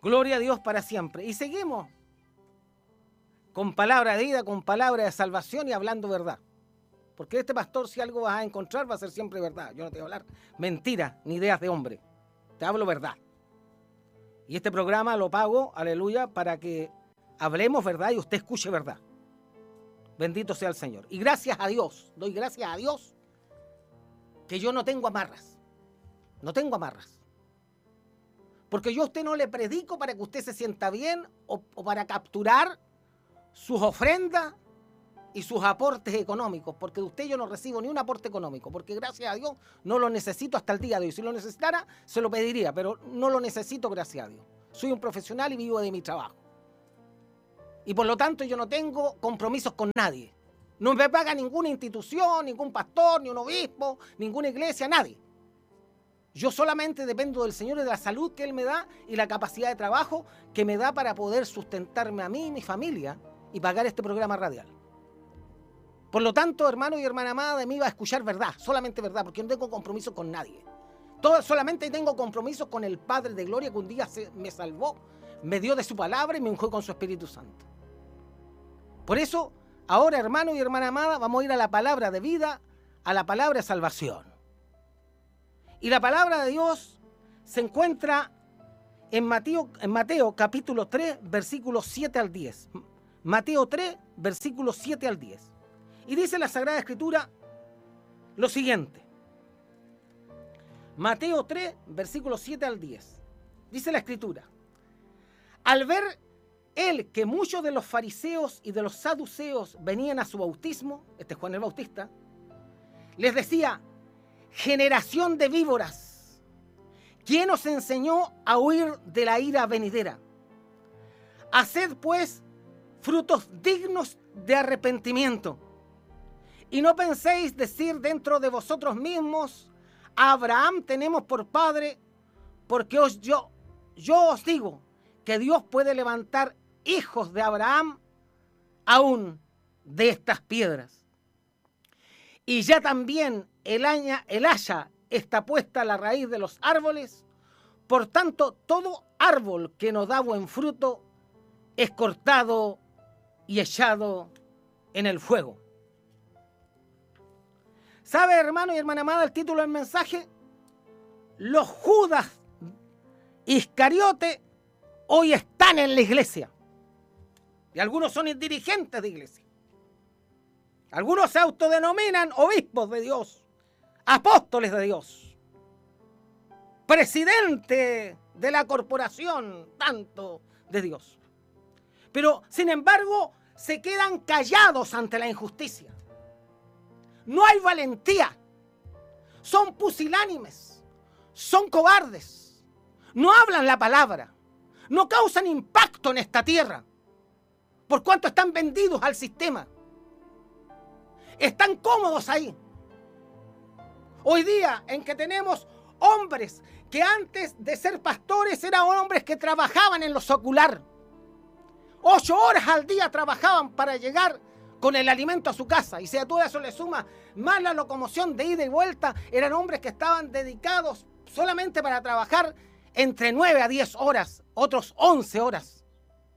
Gloria a Dios para siempre. Y seguimos con palabra de vida, con palabra de salvación y hablando verdad. Porque este pastor, si algo vas a encontrar, va a ser siempre verdad. Yo no te voy a hablar mentiras ni ideas de hombre. Te hablo verdad. Y este programa lo pago, aleluya, para que hablemos verdad y usted escuche verdad. Bendito sea el Señor. Y gracias a Dios, doy gracias a Dios, que yo no tengo amarras. No tengo amarras. Porque yo a usted no le predico para que usted se sienta bien o para capturar sus ofrendas y sus aportes económicos. Porque de usted yo no recibo ni un aporte económico. Porque gracias a Dios no lo necesito hasta el día de hoy. Si lo necesitara, se lo pediría. Pero no lo necesito, gracias a Dios. Soy un profesional y vivo de mi trabajo. Y por lo tanto yo no tengo compromisos con nadie. No me paga ninguna institución, ningún pastor, ni un obispo, ninguna iglesia, nadie. Yo solamente dependo del Señor y de la salud que Él me da y la capacidad de trabajo que me da para poder sustentarme a mí y mi familia y pagar este programa radial. Por lo tanto, hermano y hermana amada, de mí va a escuchar verdad, solamente verdad, porque no tengo compromiso con nadie. Solamente tengo compromiso con el Padre de Gloria que un día me salvó, me dio de su palabra y me ungió con su Espíritu Santo. Por eso, ahora, hermano y hermana amada, vamos a ir a la palabra de vida, a la palabra de salvación. Y la palabra de Dios se encuentra en Mateo capítulo 3, versículos 7 al 10. Mateo 3, versículos 7 al 10. Y dice la Sagrada Escritura lo siguiente. Mateo 3, versículos 7 al 10. Dice la Escritura: al ver él que muchos de los fariseos y de los saduceos venían a su bautismo, este es Juan el Bautista, les decía: generación de víboras, ¿quién os enseñó a huir de la ira venidera? Haced pues frutos dignos de arrepentimiento. Y no penséis decir dentro de vosotros mismos: a Abraham tenemos por padre, porque yo os digo que Dios puede levantar hijos de Abraham aún de estas piedras. Y ya también el haya está puesta a la raíz de los árboles. Por tanto, todo árbol que no da buen fruto es cortado y echado en el fuego. ¿Sabe, hermano y hermana amada, el título del mensaje? Los Judas Iscariote hoy están en la iglesia. Y algunos son dirigentes de iglesia. Algunos se autodenominan obispos de Dios, apóstoles de Dios, presidente de la corporación tanto de Dios. Pero, sin embargo, se quedan callados ante la injusticia. No hay valentía. Son pusilánimes. Son cobardes. No hablan la palabra. No causan impacto en esta tierra. Por cuanto están vendidos al sistema. Están cómodos ahí. Hoy día en que tenemos hombres que antes de ser pastores eran hombres que trabajaban en lo secular. 8 horas al día trabajaban para llegar con el alimento a su casa. Y si a todo eso le suma más la locomoción de ida y vuelta, eran hombres que estaban dedicados solamente para trabajar entre 9 a 10 horas, otros 11 horas.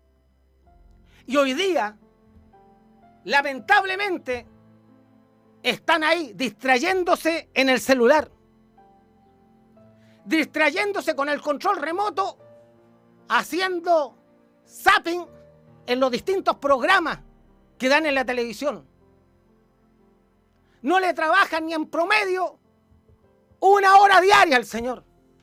Y hoy día, lamentablemente, están ahí distrayéndose en el celular, distrayéndose con el control remoto, haciendo zapping en los distintos programas que dan en la televisión. No le trabajan ni en promedio 1 hora diaria al Señor.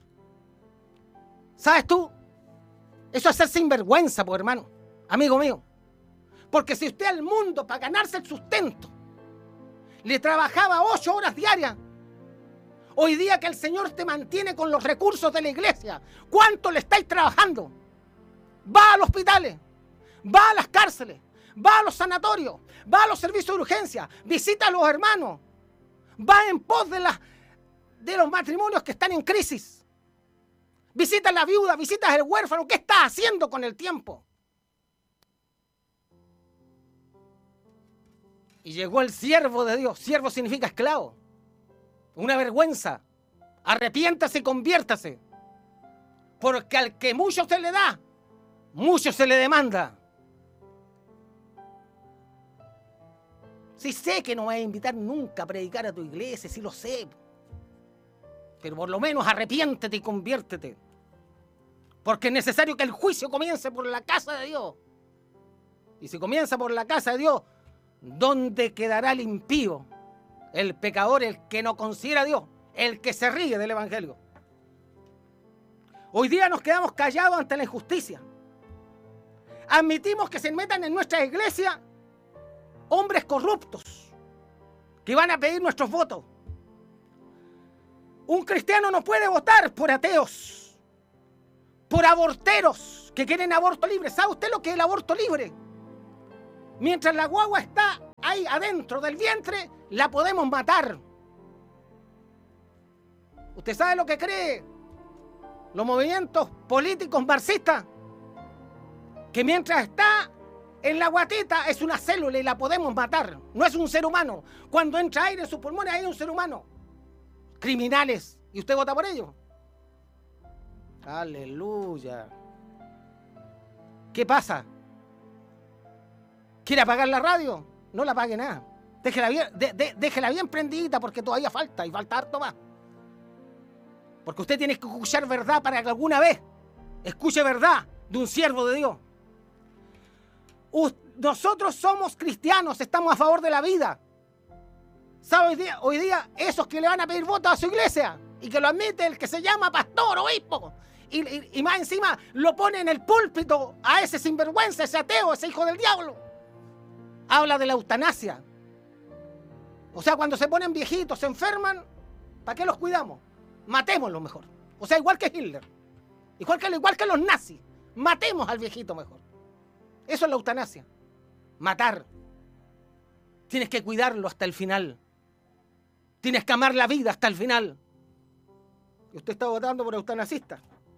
¿Sabes tú? Eso es ser sinvergüenza, pues, hermano, amigo mío. Porque si usted al mundo, para ganarse el sustento, le trabajaba 8 horas diarias, hoy día que el Señor te mantiene con los recursos de la iglesia, ¿cuánto le estáis trabajando? Va a los hospitales, va a las cárceles, va a los sanatorios, va a los servicios de urgencia, visita a los hermanos, va en pos de los matrimonios que están en crisis, visita a la viuda, visita al huérfano. ¿Qué está haciendo con el tiempo? Y llegó el siervo de Dios. Siervo significa esclavo. Una vergüenza. Arrepiéntase y conviértase. Porque al que mucho se le da, Mucho se le demanda. Sí sé que no vas a invitar nunca a predicar a tu iglesia, sí lo sé. Pero por lo menos arrepiéntete y conviértete. Porque es necesario que el juicio comience por la casa de Dios. Y si comienza por la casa de Dios, ¿dónde quedará el impío? El pecador, el que no considera a Dios, el que se ríe del evangelio. Hoy día nos quedamos callados ante la injusticia. Admitimos que se metan en nuestra iglesia hombres corruptos que van a pedir nuestros votos. Un cristiano no puede votar por ateos, por aborteros que quieren aborto libre. ¿Sabe usted lo que es el aborto libre? Mientras la guagua está ahí adentro del vientre, la podemos matar. ¿Usted sabe lo que cree los movimientos políticos marxistas? Que mientras está en la guatita es una célula y la podemos matar. No es un ser humano. Cuando entra aire en sus pulmones hay un ser humano. Criminales. ¿Y usted vota por ellos? Aleluya. ¿Qué pasa? ¿Quiere apagar la radio? No la apague nada. Déjela bien prendidita porque todavía falta y falta harto más. Porque usted tiene que escuchar verdad para que alguna vez escuche verdad de un siervo de Dios. Nosotros somos cristianos, estamos a favor de la vida. ¿Sabe hoy día esos que le van a pedir votos a su iglesia y que lo admite el que se llama pastor, obispo, y más encima lo pone en el púlpito a ese sinvergüenza, ese ateo, ese hijo del diablo? Habla de la eutanasia. O sea, cuando se ponen viejitos, se enferman, ¿para qué los cuidamos? Matémoslos mejor. O sea, igual que Hitler, igual que los nazis, matemos al viejito mejor. Eso es la eutanasia. Matar. Tienes que cuidarlo hasta el final. Tienes que amar la vida hasta el final. Y usted está votando por eutanasistas.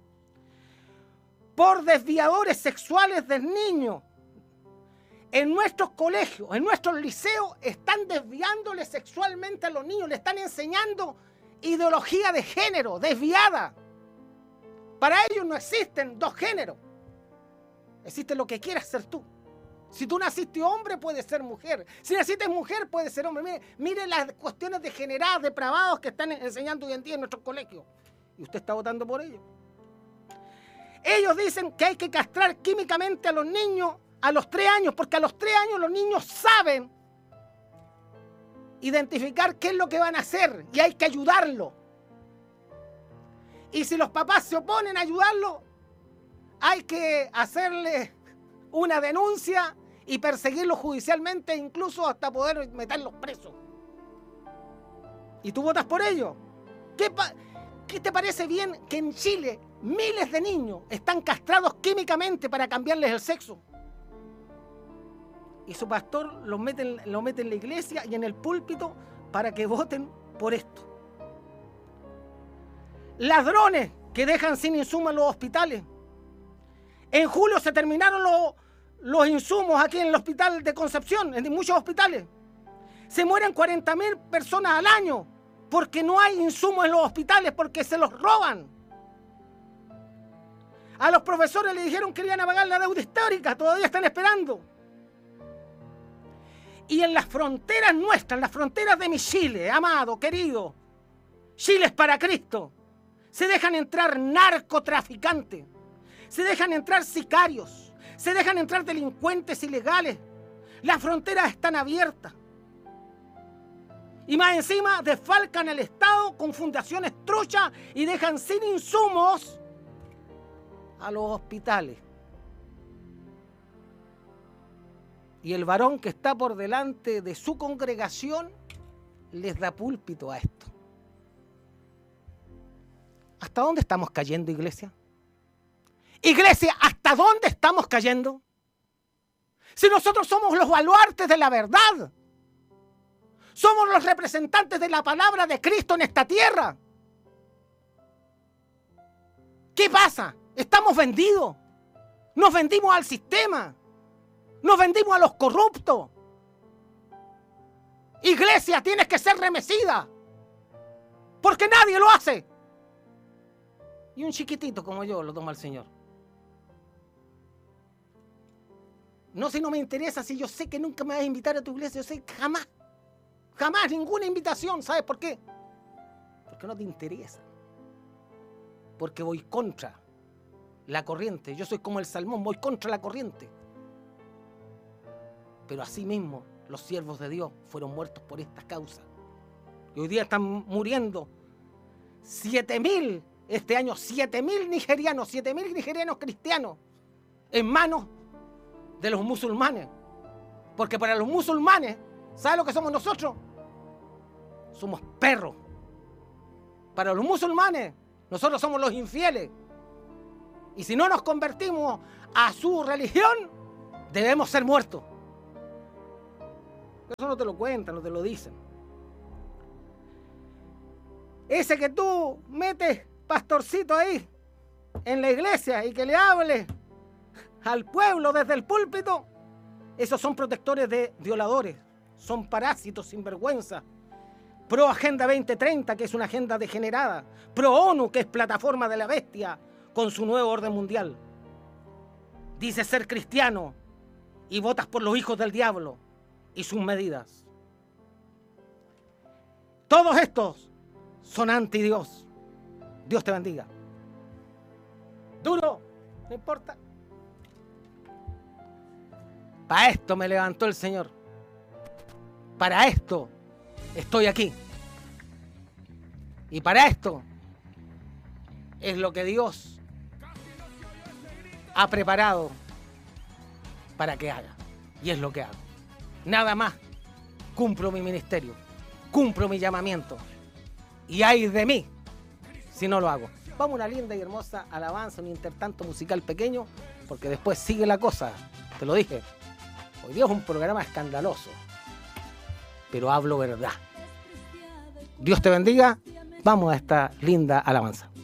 Por desviadores sexuales de niños. En nuestros colegios, en nuestros liceos, están desviándole sexualmente a los niños. Le están enseñando ideología de género, desviada. Para ellos no existen dos géneros. Existe lo que quieras ser tú. Si tú naciste hombre, puedes ser mujer. Si naciste mujer, puedes ser hombre. Mire las cuestiones degeneradas, depravados que están enseñando hoy en día en nuestros colegios. Y usted está votando por ellos. Ellos dicen que hay que castrar químicamente a los niños a los 3 años, porque a los 3 años los niños saben identificar qué es lo que van a hacer y hay que ayudarlo. Y si los papás se oponen a ayudarlo, hay que hacerle una denuncia y perseguirlos judicialmente, incluso hasta poder meterlos presos. ¿Y tú votas por ello? ¿Qué te parece bien que en Chile miles de niños están castrados químicamente para cambiarles el sexo? Y su pastor lo mete en la iglesia y en el púlpito para que voten por esto. Ladrones que dejan sin insumos en los hospitales. En julio se terminaron los insumos aquí en el hospital de Concepción, en muchos hospitales. Se mueren 40.000 personas al año porque no hay insumos en los hospitales, porque se los roban. A los profesores le dijeron que iban a pagar la deuda histórica, todavía están esperando. Y en las fronteras nuestras, en las fronteras de mi Chile, amado, querido, Chile es para Cristo, se dejan entrar narcotraficantes, se dejan entrar sicarios, se dejan entrar delincuentes ilegales. Las fronteras están abiertas. Y más encima desfalcan al Estado con fundaciones truchas y dejan sin insumos a los hospitales. Y el varón que está por delante de su congregación les da púlpito a esto. ¿Hasta dónde estamos cayendo, iglesia? Iglesia, ¿hasta dónde estamos cayendo? Si nosotros somos los baluartes de la verdad, somos los representantes de la palabra de Cristo en esta tierra. ¿Qué pasa? Estamos vendidos. Nos vendimos al sistema. Nos vendimos a los corruptos. Iglesia, tienes que ser remecida. Porque nadie lo hace. Y un chiquitito como yo lo toma el Señor. No, si no me interesa, si yo sé que nunca me vas a invitar a tu iglesia, yo sé que jamás, jamás, ninguna invitación. ¿Sabes por qué? Porque no te interesa. Porque voy contra la corriente. Yo soy como el salmón, voy contra la corriente. Pero así mismo, los siervos de Dios fueron muertos por estas causas. Y hoy día están muriendo 7.000, este año 7.000 nigerianos cristianos en manos de los musulmanes. Porque para los musulmanes, ¿sabe lo que somos nosotros? Somos perros. Para los musulmanes, nosotros somos los infieles. Y si no nos convertimos a su religión, debemos ser muertos. Eso no te lo cuentan, no te lo dicen. Ese que tú metes, pastorcito, ahí en la iglesia y que le hable al pueblo desde el púlpito, esos son protectores de violadores, son parásitos sin vergüenza. Pro Agenda 2030, que es una agenda degenerada. Pro ONU, que es plataforma de la bestia con su nuevo orden mundial. Dices ser cristiano y votas por los hijos del diablo y sus medidas. Todos estos son anti Dios. Dios te bendiga. Duro, no importa. Para esto me levantó el Señor. Para esto estoy aquí. Y para esto es lo que Dios ha preparado para que haga. Y es lo que hago. Nada más. Cumplo mi ministerio. Cumplo mi llamamiento. Y ay de mí si no lo hago. Vamos a una linda y hermosa alabanza, un intertanto musical pequeño, porque después sigue la cosa. Te lo dije. Hoy día es un programa escandaloso, pero hablo verdad. Dios te bendiga. Vamos a esta linda alabanza.